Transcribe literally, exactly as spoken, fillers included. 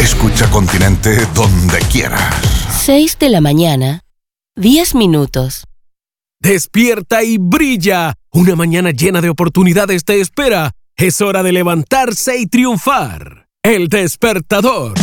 Escucha Continente donde quieras. seis de la mañana, diez minutos. Despierta y brilla. Una mañana llena de oportunidades te espera. Es hora de levantarse y triunfar. El Despertador.